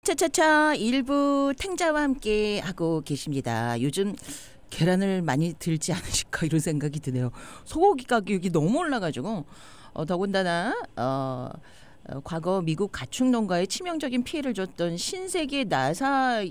차차차 일부 탱자와 함께 하고 계십니다. 요즘 계란을 많이 들지 않으실까 이런 생각이 드네요. 소고기 가격이 너무 올라가지고 더군다나 과거 미국 가축 농가에 치명적인 피해를 줬던 신세계 나사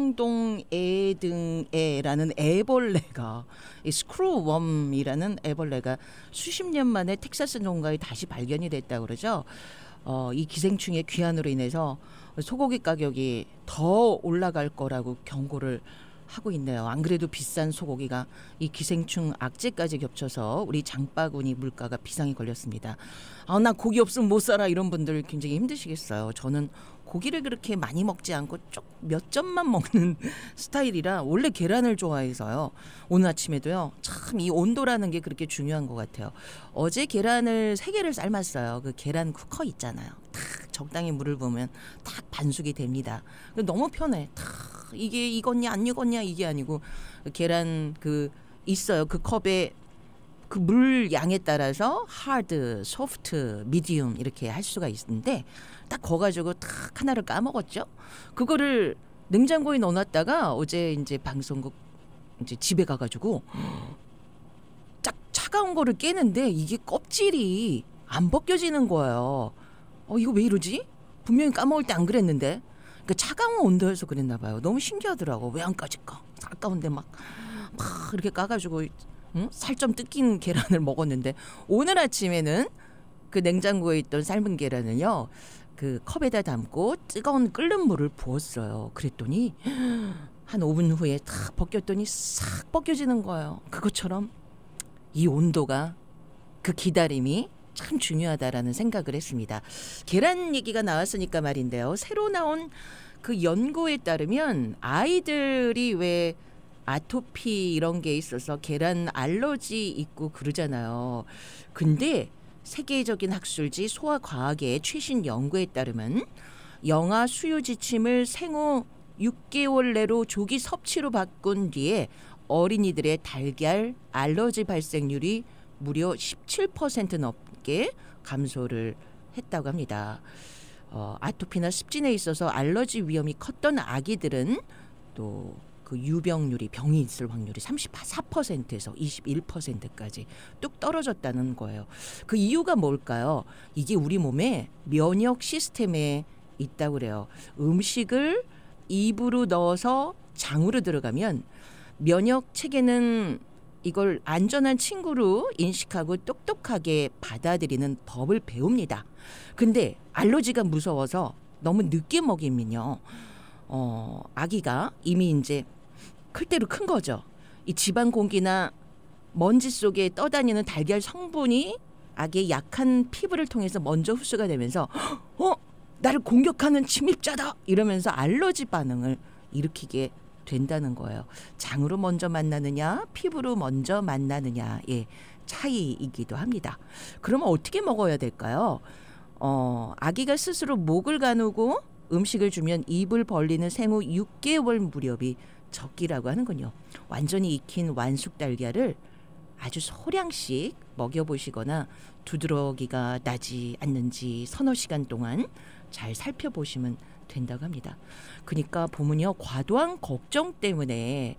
형동애 등애라는 애벌레가 이 스크루웜이라는 애벌레가 수십 년 만에 텍사스 농가에 다시 발견이 됐다고 그러죠. 이 기생충의 귀환으로 인해서 소고기 가격이 더 올라갈 거라고 경고를 하고 있네요. 안 그래도 비싼 소고기가 이 기생충 악재까지 겹쳐서 우리 장바구니 물가가 비상이 걸렸습니다. 나 고기 없으면 못 살아 이런 분들 굉장히 힘드시겠어요. 저는 고기를 그렇게 많이 먹지 않고 몇 점만 먹는 스타일이라 원래 계란을 좋아해서요. 오늘 아침에도요. 참 이 온도라는 게 그렇게 중요한 것 같아요. 어제 계란을 3개를 삶았어요. 그 계란 쿠커 있잖아요. 딱 적당히 물을 부으면 딱 반숙이 됩니다. 너무 편해. 딱 이게 익었냐 안 익었냐 이게 아니고 계란 있어요. 그 컵에 그 물 양에 따라서 하드, 소프트, 미디움 이렇게 할 수가 있는데 딱 거 가지고 딱 하나를 까먹었죠. 그거를 냉장고에 넣어놨다가 어제 이제 방송국 이제 집에 가가지고 딱 차가운 거를 깨는데 이게 껍질이 안 벗겨지는 거예요. 이거 왜 이러지? 분명히 까먹을 때 안 그랬는데. 그러니까 차가운 온도여서 그랬나 봐요. 너무 신기하더라고. 왜 안 까질까? 아까운데 막 이렇게 까가지고 살 좀 뜯긴 계란을 먹었는데 오늘 아침에는 그 냉장고에 있던 삶은 계란을요. 그 컵에다 담고 뜨거운 끓는 물을 부었어요. 그랬더니 한 5분 후에 탁 벗겼더니 싹 벗겨지는 거예요. 그것처럼 이 온도가 그 기다림이 참 중요하다라는 생각을 했습니다. 계란 얘기가 나왔으니까 말인데요. 새로 나온 그 연구에 따르면 아이들이 왜 아토피 이런 게 있어서 계란 알러지 있고 그러잖아요. 근데 세계적인 학술지 소아과학의 최신 연구에 따르면 영아 수유 지침을 생후 6개월 내로 조기 섭취로 바꾼 뒤에 어린이들의 달걀 알러지 발생률이 무려 17% 넘게 감소를 했다고 합니다. 아토피나 습진에 있어서 알러지 위험이 컸던 아기들은 또 그 유병률이 병이 있을 확률이 34%에서 21%까지 뚝 떨어졌다는 거예요. 그 이유가 뭘까요? 이게 우리 몸의 면역 시스템에 있다고 그래요. 음식을 입으로 넣어서 장으로 들어가면 면역 체계는 이걸 안전한 친구로 인식하고 똑똑하게 받아들이는 법을 배웁니다. 근데 알러지가 무서워서 너무 늦게 먹이면요. 아기가 이미 이제 클 대로 큰 거죠. 이 집안 공기나 먼지 속에 떠다니는 달걀 성분이 아기의 약한 피부를 통해서 먼저 흡수가 되면서 나를 공격하는 침입자다 이러면서 알러지 반응을 일으키게 된다는 거예요. 장으로 먼저 만나느냐 피부로 먼저 만나느냐의 차이이기도 합니다. 그러면 어떻게 먹어야 될까요? 아기가 스스로 목을 가누고 음식을 주면 입을 벌리는 생후 6개월 무렵이 적기라고 하는군요. 완전히 익힌 완숙 달걀을 아주 소량씩 먹여보시거나 두드러기가 나지 않는지 서너 시간 동안 잘 살펴보시면 된다고 합니다. 그러니까 보면요. 과도한 걱정 때문에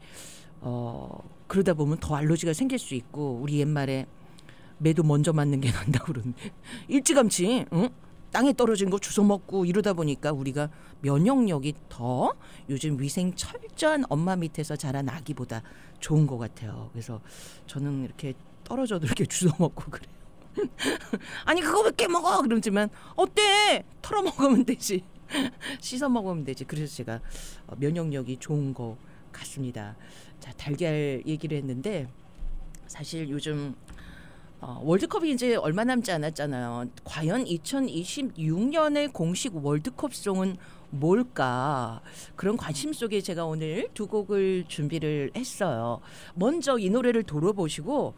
그러다 보면 더 알러지가 생길 수 있고 우리 옛말에 매도 먼저 맞는 게 난다고 그러는데 일찌감치 땅에 떨어진 거 주워 먹고 이러다 보니까 우리가 면역력이 더 요즘 위생 철저한 엄마 밑에서 자란 아기보다 좋은 것 같아요. 그래서 저는 이렇게 떨어져도 이렇게 주워 먹고 그래요. 아니 그거 왜 깨먹어? 그러지만 어때? 털어 먹으면 되지. 씻어 먹으면 되지. 그래서 제가 면역력이 좋은 것 같습니다. 자, 달걀 얘기를 했는데 사실 요즘 월드컵이 이제 얼마 남지 않았잖아요. 과연 2026년의 공식 월드컵송은 뭘까? 그런 관심 속에 제가 오늘 두 곡을 준비를 했어요. 먼저 이 노래를 덜어보시고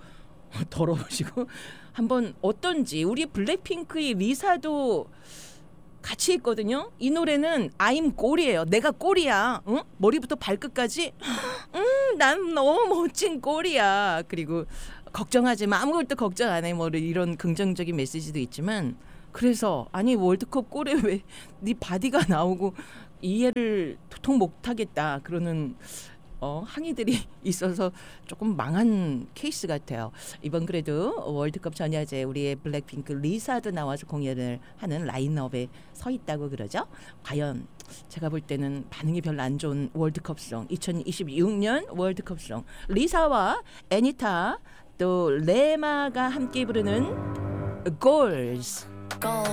한번 어떤지 우리 블랙핑크의 리사도 같이 있거든요. 이 노래는 I'm 꼴이에요. 내가 꼴이야. 응? 머리부터 발끝까지 난 너무 멋진 꼴이야. 그리고 걱정하지 마. 아무것도 걱정 안 해. 뭐 이런 긍정적인 메시지도 있지만 그래서 아니 월드컵 꼴에 왜 네 바디가 나오고 이해를 도통 못하겠다 그러는 항의들이 있어서 조금 망한 케이스 같아요. 이번 그래도 월드컵 전야제 우리의 블랙핑크 리사도 나와서 공연을 하는 라인업에 서 있다고 그러죠. 과연 제가 볼 때는 반응이 별로 안 좋은 월드컵송 2026년 월드컵송 리사와 애니타 또 레마가 함께 부르는 Goals.